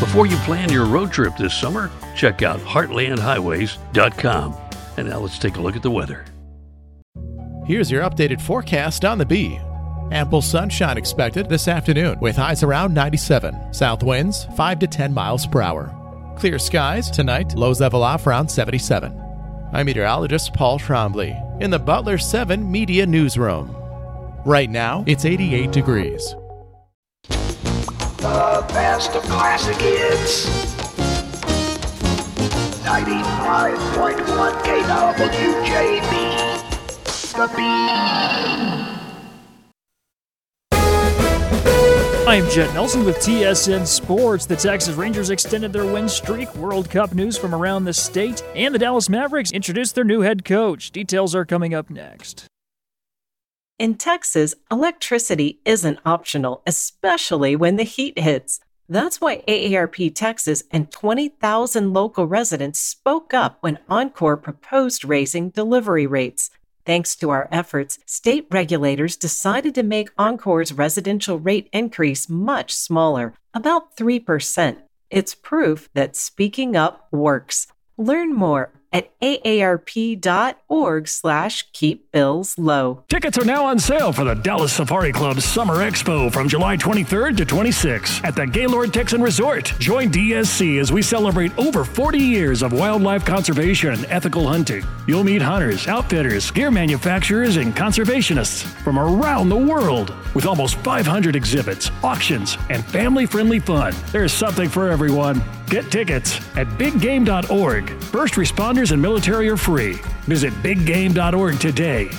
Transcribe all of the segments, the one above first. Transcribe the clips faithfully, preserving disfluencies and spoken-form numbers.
Before you plan your road trip this summer, check out heartland highways dot com. And now let's take a look at the weather. Here's your updated forecast on the Bee. Ample sunshine expected this afternoon with highs around ninety-seven. South winds five to ten miles per hour. Clear skies tonight, lows level off around seventy-seven. I'm meteorologist Paul Trombley in the Butler seven Media Newsroom. Right now, it's eighty-eight degrees. The best of classic hits. ninety-five point one K W J B. The Bee. I'm Jet Nelson with T S N Sports. The Texas Rangers extended their win streak, World Cup news from around the state, and the Dallas Mavericks introduced their new head coach. Details are coming up next. In Texas, electricity isn't optional, especially when the heat hits. That's why A A R P Texas and twenty thousand local residents spoke up when Oncor proposed raising delivery rates. Thanks to our efforts, state regulators decided to make Oncor's residential rate increase much smaller, about three percent. It's proof that speaking up works. Learn more at aarp.org slash keep bills low. Tickets are now on sale for the Dallas Safari Club Summer Expo from July twenty-third to twenty-sixth at the Gaylord Texan Resort. Join D S C as we celebrate over forty years of wildlife conservation and ethical hunting. You'll meet hunters, outfitters, gear manufacturers, and conservationists from around the world. With almost five hundred exhibits, auctions, and family-friendly fun, there's something for everyone. Get tickets at big game dot org. First responders and military are free. Visit big game dot org today.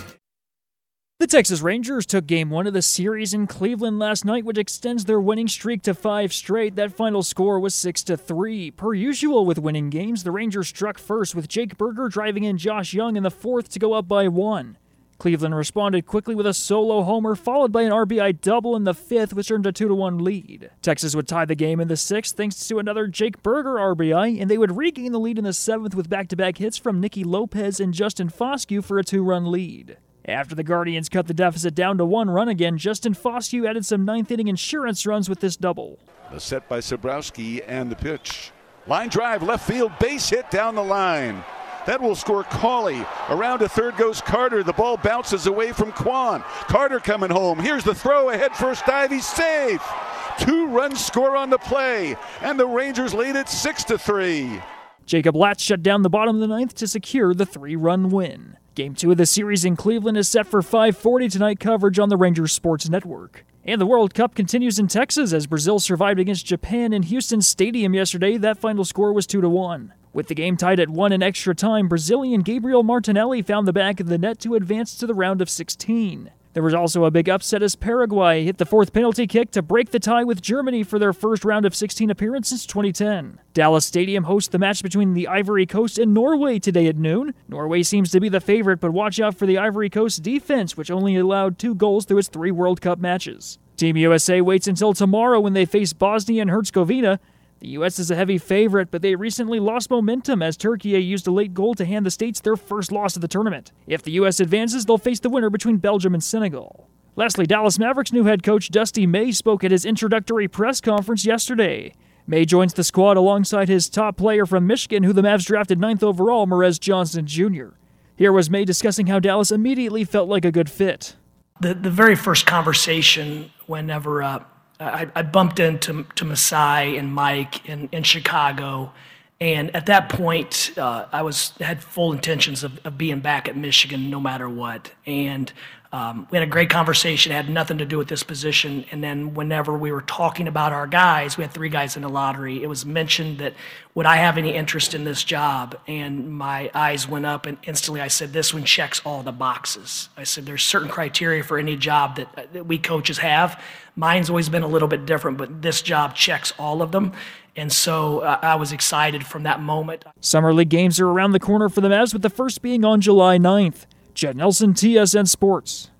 The Texas Rangers took game one of the series in Cleveland last night, which extends their winning streak to five straight. That final score was six to three. Per usual with winning games, the Rangers struck first with Jake Berger driving in Josh Young in the fourth to go up by one. Cleveland responded quickly with a solo homer, followed by an R B I double in the fifth, which earned a two to one lead. Texas would tie the game in the sixth thanks to another Jake Berger R B I, and they would regain the lead in the seventh with back-to-back hits from Nicky Lopez and Justin Foscue for a two-run lead. After the Guardians cut the deficit down to one run again, Justin Foscue added some ninth-inning insurance runs with this double. The set by Sobrowski and the pitch. Line drive, left field, base hit down the line. That will score Cawley. Around to third goes Carter. The ball bounces away from Quan. Carter coming home. Here's the throw. Ahead first dive. He's safe. Two-run score on the play. And the Rangers lead it six to three. Jacob Latz shut down the bottom of the ninth to secure the three-run win. Game two of the series in Cleveland is set for five forty tonight coverage on the Rangers Sports Network. And the World Cup continues in Texas as Brazil survived against Japan in Houston Stadium yesterday. That final score was two to one. With the game tied at one in extra time, Brazilian Gabriel Martinelli found the back of the net to advance to the round of sixteen. There was also a big upset as Paraguay hit the fourth penalty kick to break the tie with Germany for their first round of sixteen appearance since twenty ten. Dallas Stadium hosts the match between the Ivory Coast and Norway today at noon. Norway seems to be the favorite, but watch out for the Ivory Coast defense, which only allowed two goals through its three World Cup matches. Team U S A waits until tomorrow when they face Bosnia and Herzegovina. The U S is a heavy favorite, but they recently lost momentum as Turkey used a late goal to hand the States their first loss of the tournament. If the U S advances, they'll face the winner between Belgium and Senegal. Lastly, Dallas Mavericks new head coach Dusty May spoke at his introductory press conference yesterday. May joins the squad alongside his top player from Michigan, who the Mavs drafted ninth overall, Morez Johnson Junior Here was May discussing how Dallas immediately felt like a good fit. The the very first conversation whenever uh, I, I bumped into to Masai and Mike in, in Chicago, and at that point uh, I was had full intentions of, of being back at Michigan no matter what. And um, we had a great conversation. It had nothing to do with this position. And then whenever we were talking about our guys, we had three guys in the lottery. It was mentioned that would I have any interest in this job? And my eyes went up, and instantly I said, this one checks all the boxes. I said, there's certain criteria for any job that, that we coaches have. Mine's always been a little bit different, but this job checks all of them. And so uh, I was excited from that moment. Summer League games are around the corner for the Mavs, with the first being on July ninth. Jet Nelson, T S N Sports.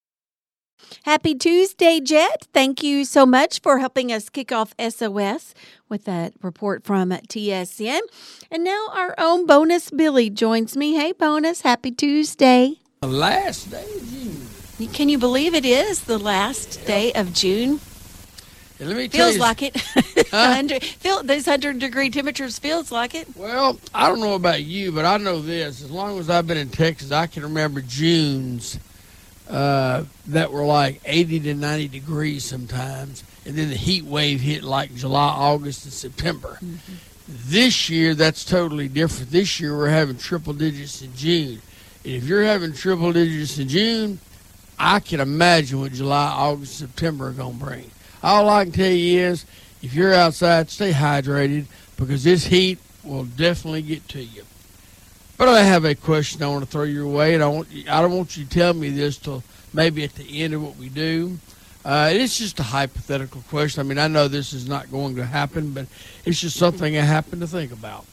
Happy Tuesday, Jet. Thank you so much for helping us kick off S O S with that report from T S N. And now our own Bonus Billy joins me. Hey, Bonus, happy Tuesday. The last day of June. Can you believe it is the last day of June? And let me tell Feels you, like it. Huh? Feel those hundred degree temperatures feels like it. Well, I don't know about you, but I know this. As long as I've been in Texas, I can remember Junes uh, that were like eighty to ninety degrees sometimes. And then the heat wave hit like July, August, and September. Mm-hmm. This year, that's totally different. This year, we're having triple digits in June. And if you're having triple digits in June, I can imagine what July, August, September are going to bring. All I can tell you is, if you're outside, stay hydrated, because this heat will definitely get to you. But I have a question I want to throw your way, and I, want, I don't want you to tell me this till maybe at the end of what we do. Uh, it's just a hypothetical question. I mean, I know this is not going to happen, but it's just something I happen to think about.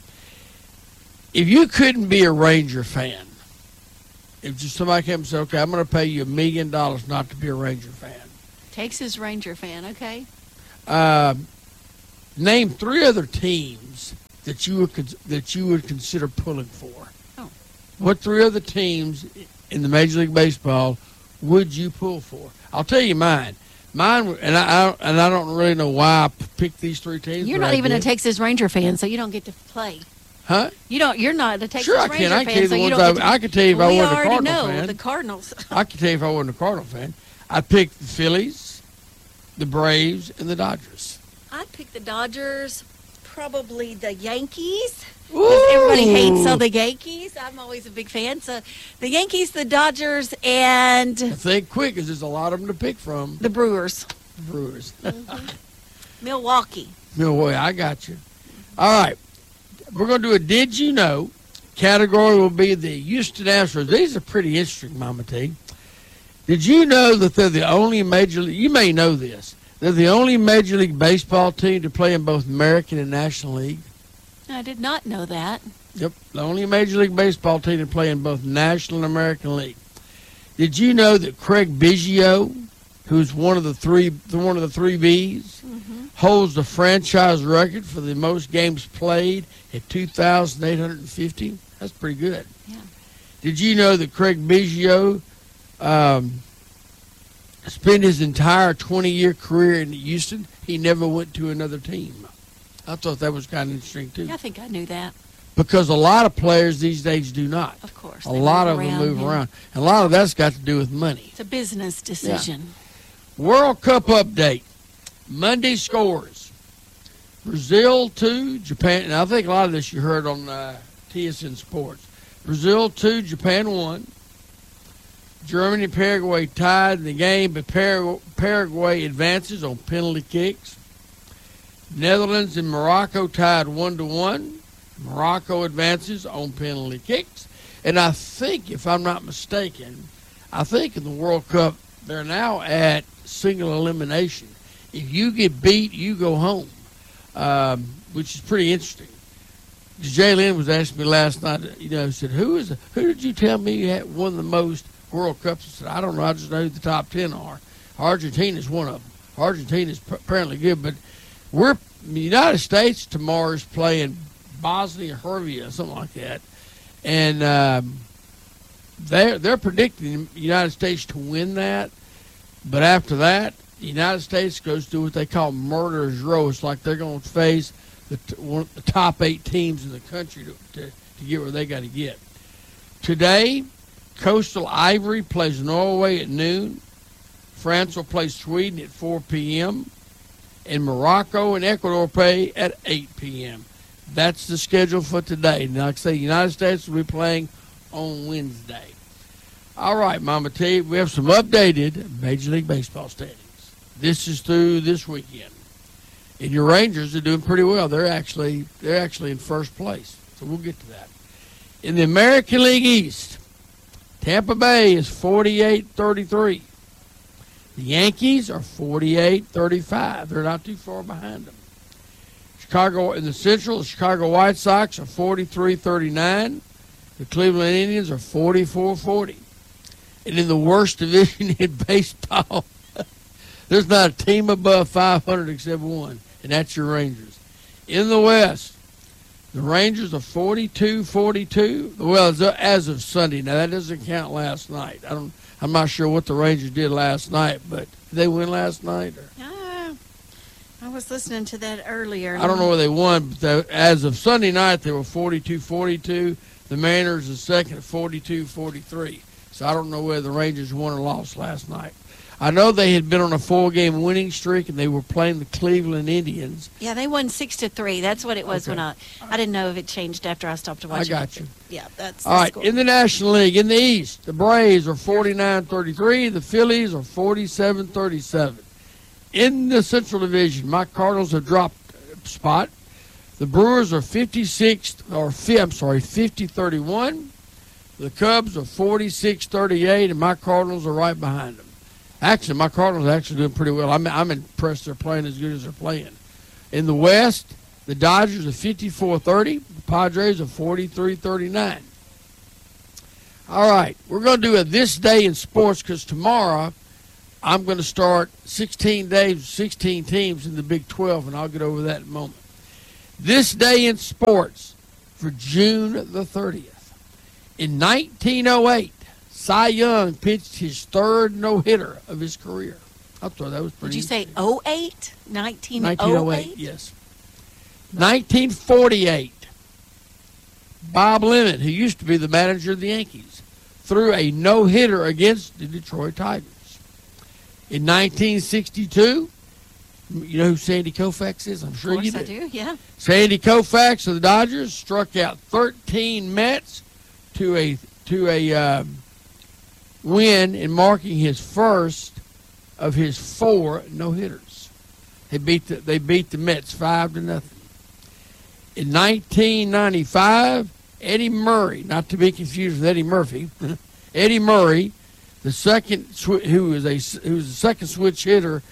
If you couldn't be a Ranger fan, if just somebody came and said, okay, I'm going to pay you a million dollars not to be a Ranger fan. Texas Ranger fan, okay. Uh, name three other teams that you would that you would consider pulling for. Oh. What three other teams in the Major League Baseball would you pull for? I'll tell you mine. Mine, and I, I and I don't really know why I picked these three teams. You're not even a Texas Ranger fan, so you don't get to play. Huh? You don't. You're not a Texas sure I Ranger can. I fan, can so you you don't. don't. Get to, I, I could tell you if well, I wasn't a Cardinal Cardinal know fan. the Cardinals. I could tell you if I wasn't a Cardinal fan. I'd pick the Phillies, the Braves, and the Dodgers. I'd pick the Dodgers, probably the Yankees. Because everybody hates on the Yankees. I'm always a big fan. So the Yankees, the Dodgers, and think quick, because there's a lot of them to pick from. The Brewers. The Brewers. Mm-hmm. Milwaukee. Milwaukee, I got you. All right. We're going to do a Did You Know. Category will be the Houston Astros. These are pretty interesting, Mama T. Did you know that they're the only Major League, you may know this, they're the only Major League Baseball team to play in both American and National League? I did not know that. Yep, the only Major League Baseball team to play in both National and American League. Did you know that Craig Biggio, who's one of the three, one of the three Bs, mm-hmm. holds the franchise record for the most games played at two thousand eight hundred fifty? That's pretty good. Yeah. Did you know that Craig Biggio um, spent his entire twenty-year career in Houston? He never went to another team. I thought that was kind of interesting, too. Yeah, I think I knew that. Because a lot of players these days do not. Of course. A lot of around, them move yeah. around. And a lot of that's got to do with money. It's a business decision. Yeah. World Cup update. Monday scores. Brazil two, Japan. And I think a lot of this you heard on uh, T S N Sports. Brazil two, Japan one. Germany and Paraguay tied in the game, but Par- Paraguay advances on penalty kicks. Netherlands and Morocco tied one to one. Morocco advances on penalty kicks. And I think, if I'm not mistaken, I think in the World Cup, they're now at single elimination. If you get beat, you go home, um, which is pretty interesting. Jay Lynn was asking me last night, you know, he said, who is, who did you tell me had won the most World Cups? I said, I don't know. I just know who the top ten are. Argentina's one of them. Argentina's apparently good, but we're the United States tomorrow is playing Bosnia Herzegovina, something like that, and um, they're they're predicting the United States to win that. But after that, the United States goes to what they call murderer's row. It's like they're going to face the one of the top eight teams in the country to to, to get where they got to get. Today, Coastal Ivory plays Norway at noon. France will play Sweden at four p.m. and Morocco and Ecuador play at eight p.m. That's the schedule for today. Now, like I say, the United States will be playing on Wednesday. All right, Mama T, we have some updated Major League Baseball standings. This is through this weekend. And your Rangers are doing pretty well. They're actually they're actually in first place. So we'll get to that. In the American League East, Tampa Bay is forty-eight thirty-three. The Yankees are forty-eight thirty-five. They're not too far behind them. Chicago in the Central, the Chicago White Sox are forty-three thirty-nine. The Cleveland Indians are forty-four forty. And in the worst division in baseball, there's not a team above five hundred except one, and that's your Rangers. In the West, the Rangers are forty-two forty-two. Well, as of Sunday. Now, that doesn't count last night. I don't. I'm not sure what the Rangers did last night, but did they win last night? Or? Uh, was listening to that earlier. I don't know where they won, but they, as of Sunday night, they were forty-two forty-two. The Mariners are second at forty-two forty-three. So I don't know whether the Rangers won or lost last night. I know they had been on a four-game winning streak, and they were playing the Cleveland Indians. Yeah, they won six to three. That's what it was Okay. when I I didn't know if it changed after I stopped to watch. I got it. you. Yeah, that's All the right, score. in the National League, in the East, the Braves are forty-nine thirty-three. The Phillies are forty-seven thirty-seven. In the Central Division, my Cardinals have dropped a spot. The Brewers are fifty-six, or I'm sorry, fifty thirty-one. The Cubs are forty-six thirty-eight, and my Cardinals are right behind them. Actually, my Cardinals are actually doing pretty well. I'm, I'm impressed they're playing as good as they're playing. In the West, the Dodgers are fifty-four thirty. The Padres are forty-three thirty-nine. All right, we're going to do a This Day in Sports because tomorrow I'm going to start sixteen days, sixteen teams in the Big twelve, and I'll get over that in a moment. This Day in Sports for June the thirtieth. In nineteen oh eight, Cy Young pitched his third no-hitter of his career. I thought that was pretty Did you say oh eight? nineteen oh eight? nineteen oh eight, yes. nineteen forty-eight, Bob Lemon, who used to be the manager of the Yankees, threw a no-hitter against the Detroit Tigers. In nineteen sixty-two, you know who Sandy Koufax is? I'm sure Of you course do. I do, yeah. Sandy Koufax of the Dodgers struck out thirteen Mets to a to a um, win in marking his first of his four no-hitters. They beat the, they beat the Mets five to nothing. In nineteen ninety-five, Eddie Murray, not to be confused with Eddie Murphy, Eddie Murray, the second who was a who was the second switch hitter,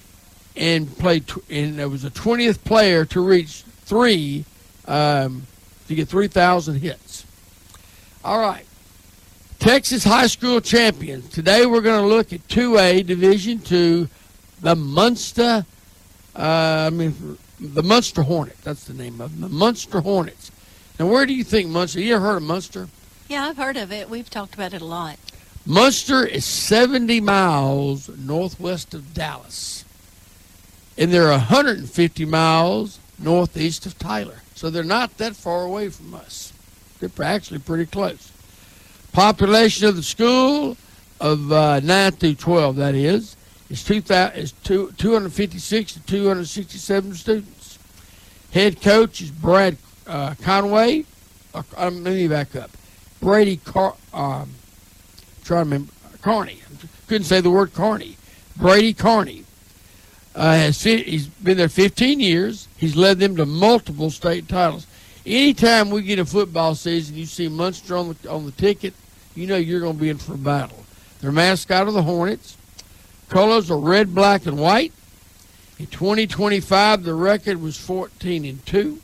and played and was the twentieth player to reach three um, to get three thousand hits. All right, Texas high school champions. Today we're going to look at two A Division two, the Munster. Uh, I mean, the Munster Hornet. That's the name of them. The Munster Hornets. Now, where do you think Munster? You ever heard of Munster? Yeah, I've heard of it. We've talked about it a lot. Munster is seventy miles northwest of Dallas, and they're one hundred fifty miles northeast of Tyler. So they're not that far away from us. They're actually pretty close. Population of the school of uh, nine through twelve, that is, is, two, is two, two hundred fifty-six to two hundred sixty-seven students. Head coach is Brad uh, Conway. Uh, let me back up. Brady Car... Um, trying to remember. Carney. Couldn't say the word Carney. Brady Carney. Uh, has he's been there fifteen years. He's led them to multiple state titles. Anytime we get a football season, you see Munster on the on the ticket, you know you're going to be in for a battle. Their mascot are the Hornets. Colors are red, black, and white. In twenty twenty-five, the record was fourteen and two.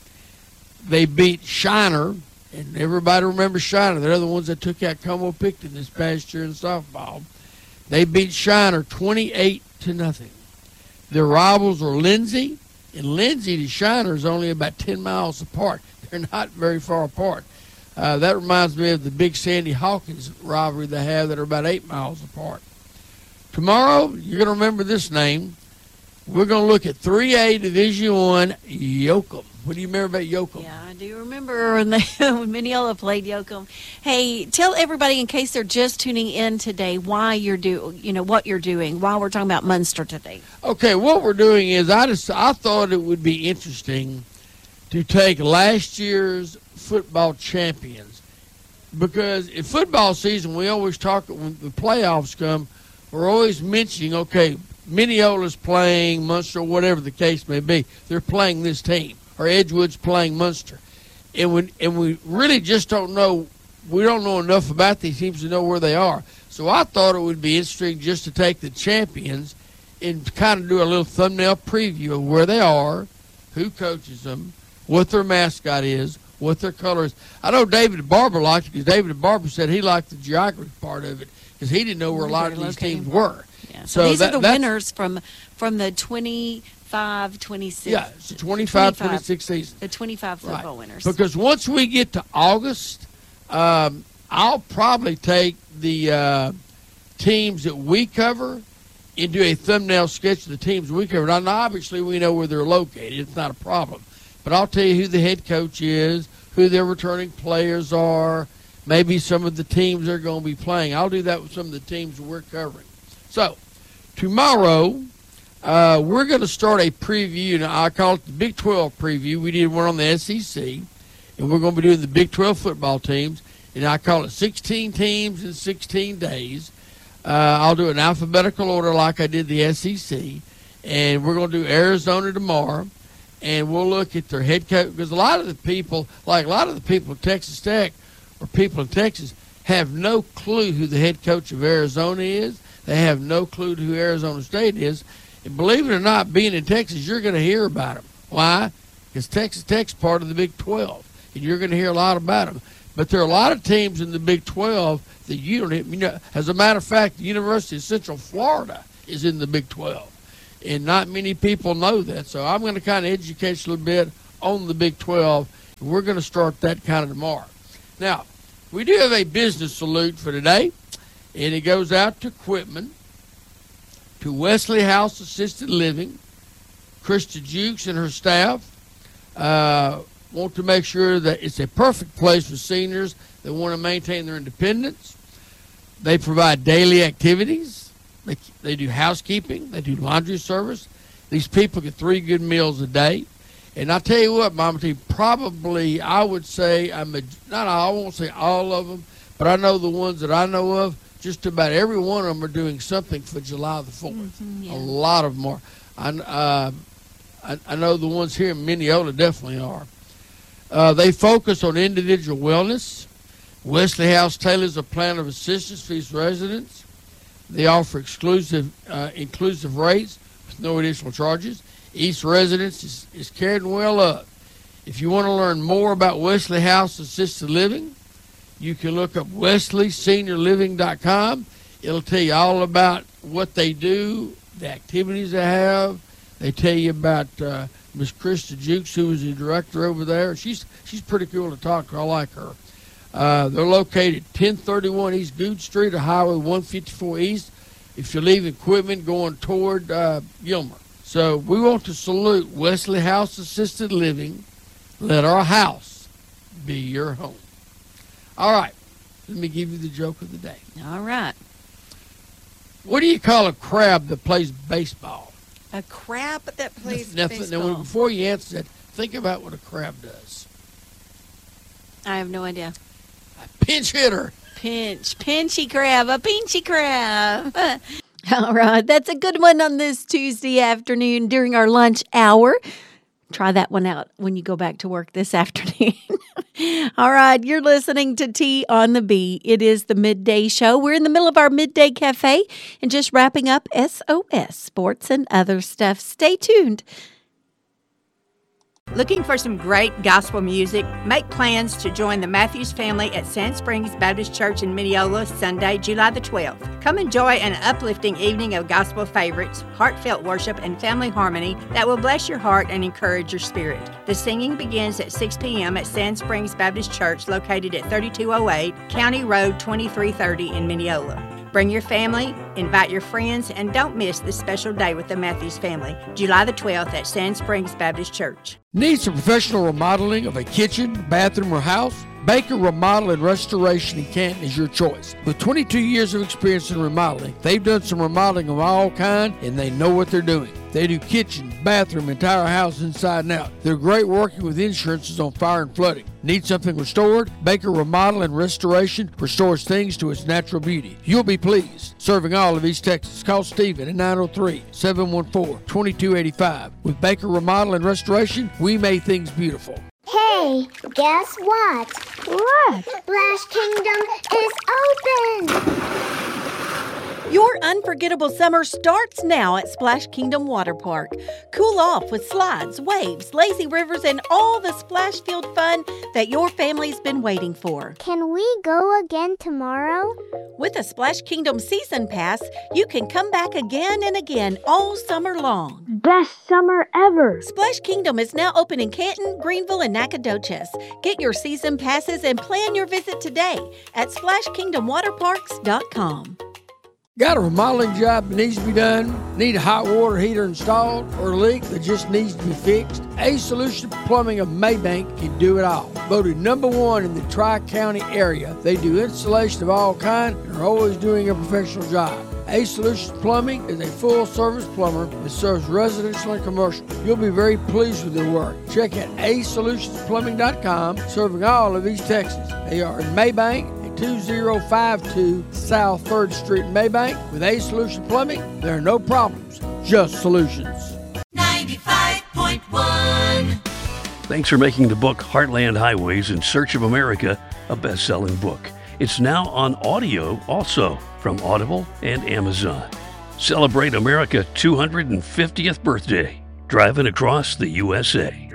They beat Shiner, and everybody remembers Shiner. They're the ones that took out Como Picton this past year in softball. They beat Shiner twenty-eight to nothing. Their rivals are Lindsay, and Lindsay to Shiner is only about ten miles apart. They're not very far apart. Uh, that reminds me of the big Sandy Hawkins rivalry they have that are about eight miles apart. Tomorrow, you're going to remember this name. We're going to look at three A Division One Yoakum. What do you remember about Yoakum? Yeah, I do remember when, they, when Mineola played Yoakum. Hey, tell everybody in case they're just tuning in today why you're do, you know, what you're doing while we're talking about Munster today. Okay, what we're doing is I just I thought it would be interesting to take last year's football champions, because in football season we always talk when the playoffs come. We're always mentioning, okay, Mineola's playing Munster, whatever the case may be. They're playing this team, or Edgewood's playing Munster. And we, and we really just don't know, we don't know enough about these teams to know where they are. So I thought it would be interesting just to take the champions and kind of do a little thumbnail preview of where they are, who coaches them, what their mascot is, what their color is. I know David Barber liked it because David Barber said he liked the geography part of it because he didn't know where a lot of these teams were. Yeah. So, So these that- are the that's- winners from from the twenty-five twenty-six. Yeah, it's a twenty-five twenty-six season. The twenty-five football Right. winners. Because once we get to August, um, I'll probably take the uh, teams that we cover into a thumbnail sketch of the teams we cover. Now, obviously, we know where they're located. It's not a problem. But I'll tell you who the head coach is, who their returning players are, maybe some of the teams they're going to be playing. I'll do that with some of the teams we're covering. So, tomorrow, uh, we're going to start a preview. Now, I call it the Big twelve preview. We did one on the S E C, and we're going to be doing the Big twelve football teams, and I call it sixteen teams in sixteen days. Uh, I'll do an alphabetical order like I did the S E C, and we're going to do Arizona tomorrow, and we'll look at their head coach, because a lot of the people, like a lot of the people at Texas Tech or people in Texas, have no clue who the head coach of Arizona is. They have no clue who Arizona State is. And believe it or not, being in Texas, you're going to hear about them. Why? Because Texas Tech's part of the Big twelve, and you're going to hear a lot about them. But there are a lot of teams in the Big twelve that you don't even, you know. As a matter of fact, the University of Central Florida is in the Big twelve, and not many people know that. So I'm going to kind of educate you a little bit on the Big twelve, and we're going to start that kind of tomorrow. Now, we do have a business salute for today, and it goes out to Quitman, to Wesley House Assisted Living. Krista Jukes and her staff uh, want to make sure that it's a perfect place for seniors that want to maintain their independence. They provide daily activities. They, they do housekeeping. They do laundry service. These people get three good meals a day. And I'll tell you what, Mama T, probably I would say, I'm a, not I won't say all of them, but I know the ones that I know of, just about every one of them are doing something for July the fourth. Mm-hmm, yeah. A lot of them are. I, uh, I, I know the ones here in Mineola definitely are. Uh, they focus on individual wellness. Wesley House tailors a plan of assistance for these residents. They offer exclusive, uh, inclusive rates with no additional charges. Each residence is, is cared well up. If you want to learn more about Wesley House Assisted Living, you can look up wesley senior living dot com. It'll tell you all about what they do, the activities they have. They tell you about uh, Miss Krista Jukes, who is the director over there. She's she's pretty cool to talk to. I like her. Uh, they're located ten thirty-one East Good Street, or Highway one fifty-four East, if you're leaving Quitman going toward uh, Gilmer. So we want to salute Wesley House Assisted Living. Let our house be your home. All right, let me give you the joke of the day. All right. What do you call a crab that plays baseball? A crab that plays now, baseball. Now, before you answer that, think about what a crab does. I have no idea. A pinch hitter. Pinch. Pinchy crab. A pinchy crab. All right, that's a good one on this Tuesday afternoon during our lunch hour. Try that one out when you go back to work this afternoon. All right, you're listening to Tea on the Bee. It is the midday show. We're in the middle of our midday cafe and just wrapping up S O S, sports and other stuff. Stay tuned. Looking for some great gospel music? Make plans to join the Matthews family at Sand Springs Baptist Church in Mineola Sunday, July the twelfth. Come enjoy an uplifting evening of gospel favorites, heartfelt worship, and family harmony that will bless your heart and encourage your spirit. The singing begins at six p.m. at Sand Springs Baptist Church, located at thirty-two oh eight County Road twenty-three thirty in Mineola. Bring your family, invite your friends, and don't miss this special day with the Matthews family, July the twelfth at Sand Springs Baptist Church. Need some professional remodeling of a kitchen, bathroom, or house? Baker Remodel and Restoration in Canton is your choice. With twenty-two years of experience in remodeling, they've done some remodeling of all kinds, and they know what they're doing. They do kitchen, bathroom, entire house inside and out. They're great working with insurances on fire and flooding. Need something restored? Baker Remodel and Restoration restores things to its natural beauty. You'll be pleased. Serving all of East Texas. Call Stephen at nine oh three, seven one four, two two eight five. With Baker Remodel and Restoration, we make things beautiful. Hey, guess what? What? Splash Kingdom is open! Your unforgettable summer starts now at Splash Kingdom Water Park. Cool off with slides, waves, lazy rivers, and all the splash field fun that your family's been waiting for. Can we go again tomorrow? With a Splash Kingdom Season Pass, you can come back again and again all summer long. Best summer ever! Splash Kingdom is now open in Canton, Greenville, and Nacogdoches. Get your season passes and plan your visit today at splash kingdom water parks dot com. Got a remodeling job that needs to be done? Need a hot water heater installed? Or a leak that just needs to be fixed? Ace Solutions Plumbing of Maybank can do it all. Voted number one in the Tri-County area. They do installation of all kinds and are always doing a professional job. Ace Solutions Plumbing is a full-service plumber that serves residential and commercial. You'll be very pleased with their work. Check out ace solutions plumbing dot com, serving all of East Texas. They are in Maybank, two zero five two South third Street, Maybank. With Ace Solutions Plumbing, there are no problems, just solutions. ninety-five point one. Thanks for making the book Heartland Highways in Search of America a best-selling book. It's now on audio also from Audible and Amazon. Celebrate America's two hundred fiftieth birthday, driving across the U S A.